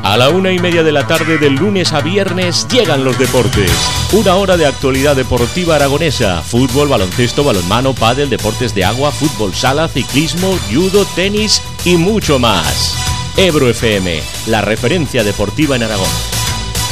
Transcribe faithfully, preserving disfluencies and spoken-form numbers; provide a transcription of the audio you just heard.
A la una y media de la tarde del lunes a viernes llegan los deportes. Una hora de actualidad deportiva aragonesa. Fútbol, baloncesto, balonmano, pádel, deportes de agua, fútbol sala, ciclismo, judo, tenis y mucho más. Ebro F M, la referencia deportiva en Aragón.